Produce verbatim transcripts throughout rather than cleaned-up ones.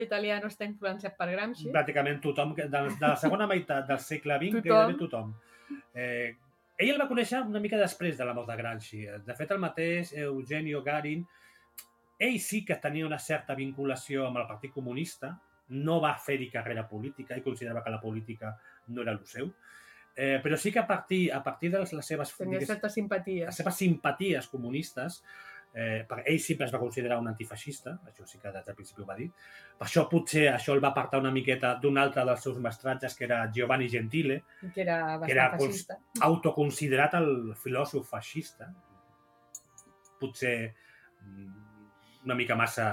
italiano està influenciat per Gramsci. Pràcticament tothom, de, de la segona meitat del segle vint, gairebé tothom. Eh, ell el va conèixer una mica després de la mort de Gramsci. De fet, el mateix Eugenio Garin, ell sí que tenia una certa vinculació amb el Partit Comunista, no va fer-hi carrera política, ell considerava que la política no era el seu, eh, però sí que a partir, a partir de les seves... Tenia certes simpaties. Les seves simpaties comunistes, eh, perquè ell sempre es va considerar un antifeixista, això sí que des del principi ho va dir, per això potser això el va apartar una miqueta d'un altre dels seus mestratges, que era Giovanni Gentile, que era bastant que era feixista. autoconsiderat el filòsof feixista, potser una mica massa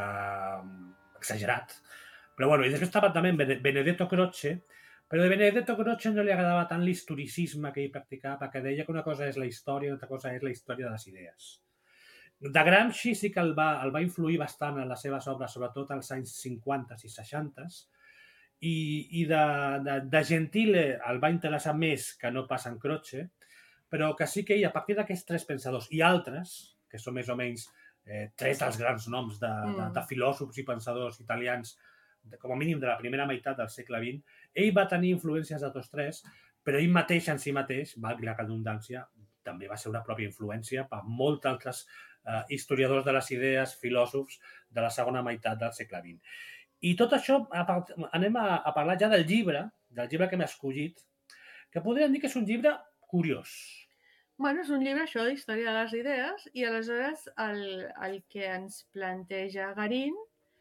exagerat. Però bueno, i després estava també Benedetto Croce, però de Benedetto Croce no li agradava tant l'historicisme que ell practicava, perquè deia que una cosa és la història i una altra cosa és la història de les idees. De Gramsci sí que el va, el va influir bastant en les seves obres, sobretot als anys cinquanta i seixanta, i, i de, de, de Gentile el va interessar més que no pas en Croce, però que sí que ell, a partir d'aquests tres pensadors i altres, que són més o menys eh, tres dels grans noms de, de, de filòsofs i pensadors italians, de, com a mínim de la primera meitat del segle vint, ell va tenir influències de tots tres, però ell mateix en si mateix, valgui la redundància, també va ser una pròpia influència per molts altres eh, historiadors de les idees, filòsofs de la segona meitat del segle vint. I tot això, anem a, a parlar ja del llibre, del llibre que m'he escollit, que podríem dir que és un llibre curiós. Bueno, és un llibre, això, d'història de les idees, i aleshores el, el que ens planteja Garin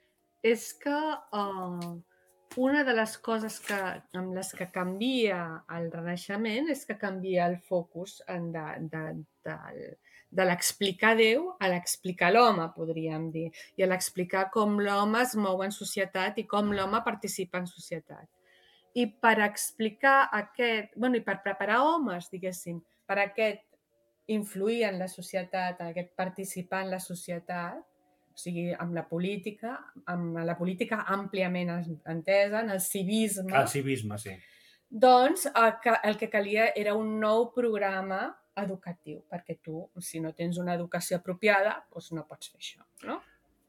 és que uh, una de les coses que, amb les que canvia el Renaixement és que canvia el focus en de, de, de, de l'explicar Déu a l'explicar l'home, podríem dir, i a l'explicar com l'home es mou en societat i com l'home participa en societat. I per explicar aquest, bueno, i per preparar homes, diguéssim, per aquest influir en la societat, aquest participar en la societat, o sigui, amb la política, amb la política àmpliament entesa, en el civisme. El civisme, sí. Doncs el que calia era un nou programa educatiu, perquè tu, si no tens una educació apropiada, doncs no pots fer això, no?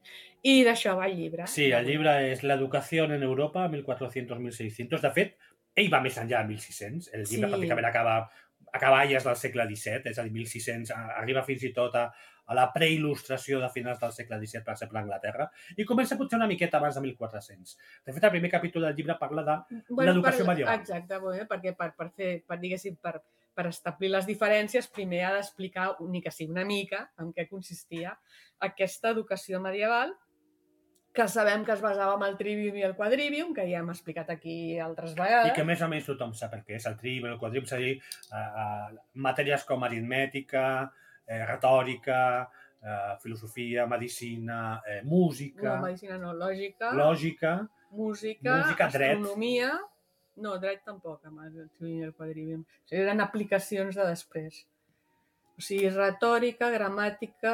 I d'això va el llibre. Sí, el llibre és l'educació en Europa, mil quatre-cents a mil sis-cents. De fet, ell va més enllà, mil sis-cents. El llibre sí. pràcticament acaba a cavalles del segle disset, és a dir, mil sis-cents, arriba fins i tot a, a la preil·lustració de finals del segle disset, per exemple, a Anglaterra, i comença potser una miqueta abans de mil quatre-cents. De fet, el primer capítol del llibre parla de bueno, l'educació per, medieval. Exacte, bueno, perquè per, per fer, per, diguéssim, per, per establir les diferències, primer ha d'explicar, ni que sigui una mica, en què consistia aquesta educació medieval, que sabem que es basava en el trivium i el quadrivium, que ja hem explicat aquí altres vegades. I que més o menys tothom sap el que és el trivium, el quadrivium, és a dir, uh, uh, matèries com aritmètica, eh, retòrica, uh, filosofia, medicina, eh, música... No, medicina no, lògica. Lògica. Música, música astronomia... Dret. No, dret tampoc, amb el trivium i el quadrivium. O sigui, eren aplicacions de després. O sigui, retòrica, gramàtica...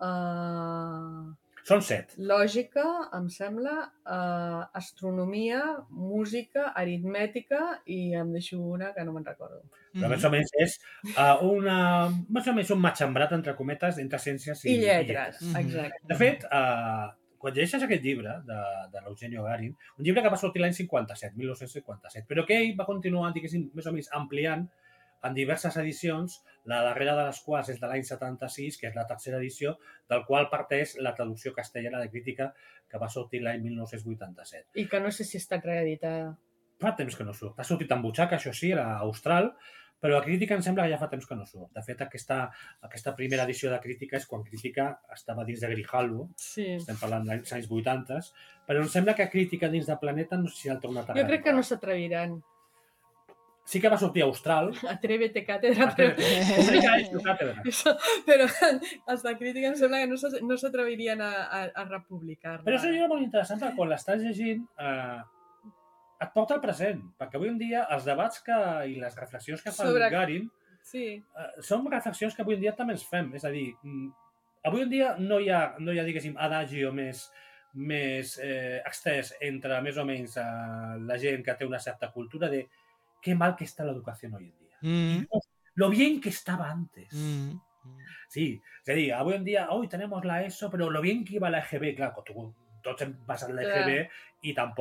Uh... Són set. Lògica, em sembla, eh, astronomia, música, aritmètica i em deixo una que no me'n recordo. Però més o menys és uh, una, més o menys un matxembrat, entre cometes, entre ciències i, I lletres. I lletres. Mm-hmm. Exacte. De fet, uh, quan llegeixes aquest llibre de, de l'Eugenio Garin, un llibre que va sortir l'any cinquanta-set, mil nou-cents cinquanta-set, però que ell va continuar, diguéssim, més o menys ampliant en diverses edicions, la darrera de les quals és de l'any setanta-sis, que és la tercera edició, del qual parteix la traducció castellana de crítica que va sortir l'any mil nou-cents vuitanta-set. I que no sé si ha estat reeditada. Fa temps que no surt. Ha sortit en butxaca, això sí, era austral, però la crítica em sembla que ja fa temps que no surt. De fet, aquesta, aquesta primera edició de crítica és quan crítica estava dins de Grijalbo, sí. Estem parlant dels anys vuitanta, però em sembla que crítica dins de Planeta no sé si ha tornat a... Jo crec que no s'atreviran. Sí que va sortir a Austral. Atrévete, càtedra. Càtedra. Però els de crítica em sembla que no s'atrevirien a, a, a republicar-la. Però és un llibre molt interessant perquè quan l'estàs llegint eh, et porta al present. Perquè avui en dia els debats que, i les reflexions que fa Sobre... el Garin sí. eh, són reflexions que avui en dia també ens fem. És a dir, avui en dia no hi ha, no hi ha diguéssim, adagio més, més eh, extès entre més o menys eh, la gent que té una certa cultura de qué mal que está la educación hoy en día. Mm. Lo bien que estaba antes. Mm. Sí, es decir, hoy en día, hoy tenemos la ESO, pero lo bien que iba la E G B, claro, tú tots hem passat l'E G B i tampoc